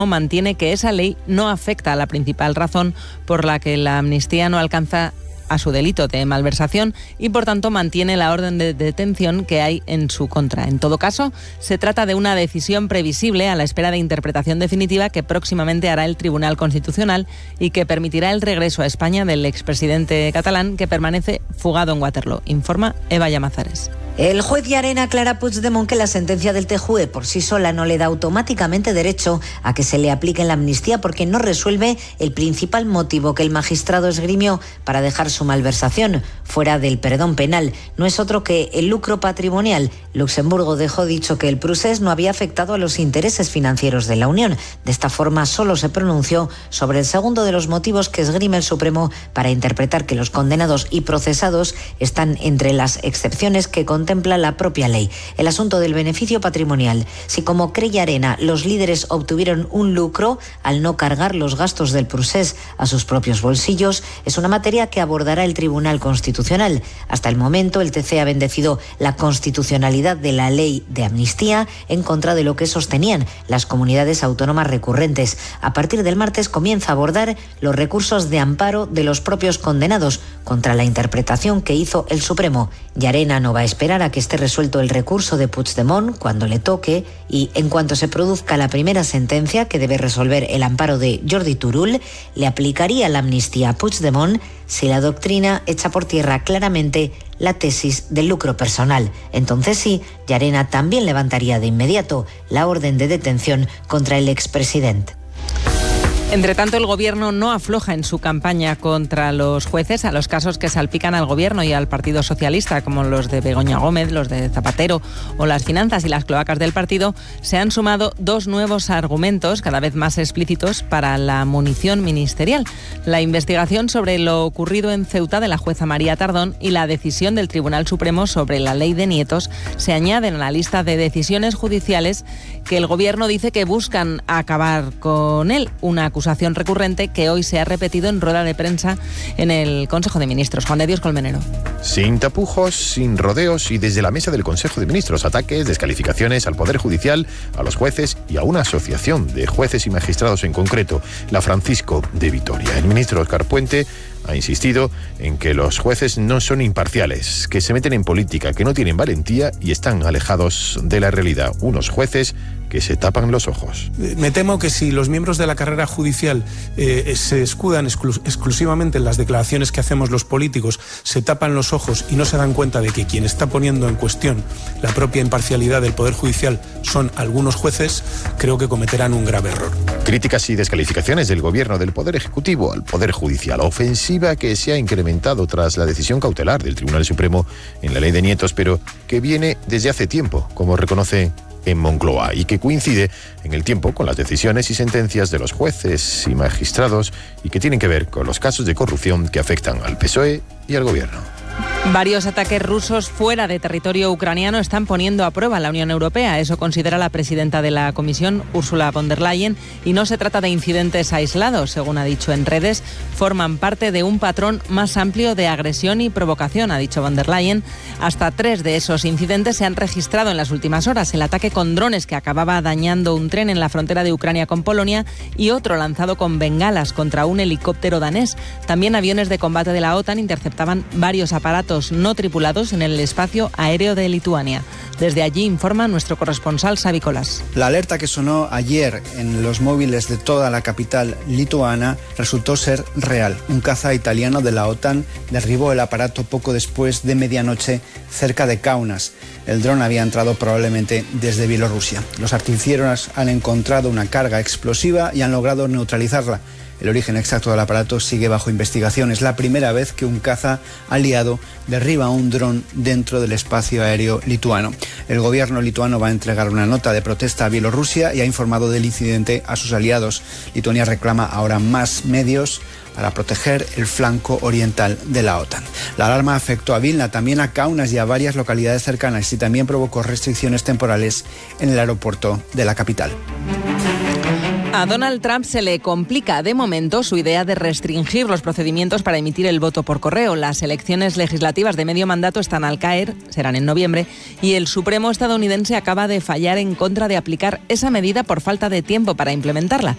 mantiene que esa ley no afecta a la principal razón por la que la amnistía no alcanza a su delito de malversación y, por tanto, mantiene la orden de detención que hay en su contra. En todo caso, se trata de una decisión previsible a la espera de interpretación definitiva que próximamente hará el Tribunal Constitucional y que permitirá el regreso a España del expresidente catalán que permanece fugado en Waterloo. Informa Eva Llamazares. El juez Llarena aclara a Puigdemont que la sentencia del TJUE por sí sola no le da automáticamente derecho a que se le aplique la amnistía porque no resuelve el principal motivo que el magistrado esgrimió para dejar su malversación fuera del perdón penal. No es otro que el lucro patrimonial. Luxemburgo dejó dicho que el procés no había afectado a los intereses financieros de la Unión. De esta forma solo se pronunció sobre el segundo de los motivos que esgrime el Supremo para interpretar que los condenados y procesados están entre las excepciones que contempla la propia ley. El asunto del beneficio patrimonial. Si, como cree Llarena, los líderes obtuvieron un lucro al no cargar los gastos del procés a sus propios bolsillos, es una materia que abordará el Tribunal Constitucional. Hasta el momento, el TC ha bendecido la constitucionalidad de la ley de amnistía en contra de lo que sostenían las comunidades autónomas recurrentes. A partir del martes comienza a abordar los recursos de amparo de los propios condenados contra la interpretación que hizo el Supremo. Llarena no va a esperar a que esté resuelto el recurso de Puigdemont cuando le toque y, en cuanto se produzca la primera sentencia que debe resolver el amparo de Jordi Turull, le aplicaría la amnistía a Puigdemont si la doctrina echa por tierra claramente la tesis del lucro personal. Entonces sí, Llarena también levantaría de inmediato la orden de detención contra el expresidente. Entre tanto, el Gobierno no afloja en su campaña contra los jueces. A los casos que salpican al Gobierno y al Partido Socialista, como los de Begoña Gómez, los de Zapatero o las finanzas y las cloacas del partido, se han sumado dos nuevos argumentos cada vez más explícitos para la munición ministerial. La investigación sobre lo ocurrido en Ceuta de la jueza María Tardón y la decisión del Tribunal Supremo sobre la ley de nietos se añaden a la lista de decisiones judiciales que el Gobierno dice que buscan acabar con él. Una acusación recurrente que hoy se ha repetido en rueda de prensa en el Consejo de Ministros. Juan de Dios Colmenero. Sin tapujos, sin rodeos y desde la mesa del Consejo de Ministros, ataques, descalificaciones al Poder Judicial, a los jueces y a una asociación de jueces y magistrados en concreto, la Francisco de Vitoria. El ministro Óscar Puente ha insistido en que los jueces no son imparciales, que se meten en política, que no tienen valentía y están alejados de la realidad. Unos jueces que se tapan los ojos. Me temo que si los miembros de la carrera judicial se escudan exclusivamente en las declaraciones que hacemos los políticos, se tapan los ojos y no se dan cuenta de que quien está poniendo en cuestión la propia imparcialidad del Poder Judicial son algunos jueces, creo que cometerán un grave error. Críticas y descalificaciones del Gobierno del Poder Ejecutivo al Poder Judicial. Ofensiva que se ha incrementado tras la decisión cautelar del Tribunal Supremo en la ley de nietos, pero que viene desde hace tiempo, como reconoce en Moncloa, y que coincide en el tiempo con las decisiones y sentencias de los jueces y magistrados y que tienen que ver con los casos de corrupción que afectan al PSOE y al Gobierno. Varios ataques rusos fuera de territorio ucraniano están poniendo a prueba la Unión Europea. Eso considera la presidenta de la Comisión, Ursula von der Leyen, y no se trata de incidentes aislados. Según ha dicho en redes, forman parte de un patrón más amplio de agresión y provocación, ha dicho von der Leyen. Hasta 3 de esos incidentes se han registrado en las últimas horas. El ataque con drones que acababa dañando un tren en la frontera de Ucrania con Polonia y otro lanzado con bengalas contra un helicóptero danés. También aviones de combate de la OTAN interceptaban varios aparatos no tripulados en el espacio aéreo de Lituania. Desde allí informa nuestro corresponsal Xavi Colas. La alerta que sonó ayer en los móviles de toda la capital lituana resultó ser real. Un caza italiano de la OTAN derribó el aparato poco después de medianoche cerca de Kaunas. El dron había entrado probablemente desde Bielorrusia. Los artilleros han encontrado una carga explosiva y han logrado neutralizarla. El origen exacto del aparato sigue bajo investigación. Es la primera vez que un caza aliado derriba un dron dentro del espacio aéreo lituano. El gobierno lituano va a entregar una nota de protesta a Bielorrusia y ha informado del incidente a sus aliados. Lituania reclama ahora más medios para proteger el flanco oriental de la OTAN. La alarma afectó a Vilna, también a Kaunas y a varias localidades cercanas y también provocó restricciones temporales en el aeropuerto de la capital. A Donald Trump se le complica de momento su idea de restringir los procedimientos para emitir el voto por correo. Las elecciones legislativas de medio mandato están al caer, serán en noviembre, y el Supremo estadounidense acaba de fallar en contra de aplicar esa medida por falta de tiempo para implementarla.